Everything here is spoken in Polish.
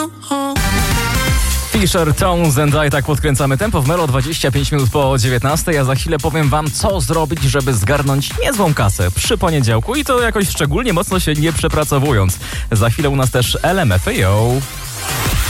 Fisher, Tones and I, tak podkręcamy tempo w Melo 25 minut po 19, a za chwilę powiem wam, co zrobić, żeby zgarnąć niezłą kasę przy poniedziałku i to jakoś szczególnie mocno się nie przepracowując. Za chwilę u nas też LMFAO.